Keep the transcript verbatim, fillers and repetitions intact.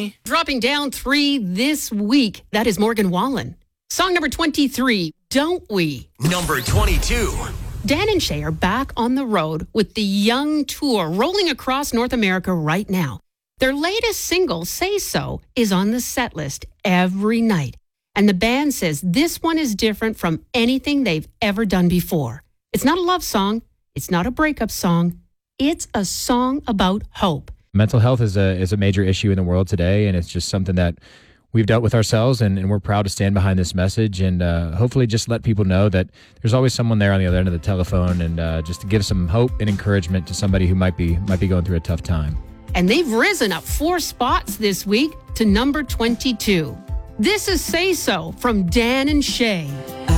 me. Dropping down three this week, that is Morgan Wallen. Song number twenty-three, Don't We? Number twenty-two. Dan and Shay are back on the road with the Young Tour rolling across North America right now. Their latest single, Say So, is on the set list every night. And the band says this one is different from anything they've ever done before. It's not a love song. It's not a breakup song. It's a song about hope. Mental health is a is a major issue in the world today, and it's just something that we've dealt with ourselves, and, and we're proud to stand behind this message and uh, hopefully just let people know that there's always someone there on the other end of the telephone, and uh, just to give some hope and encouragement to somebody who might be might be going through a tough time. And they've risen up four spots this week to number twenty-two. This is Say So from Dan and Shay.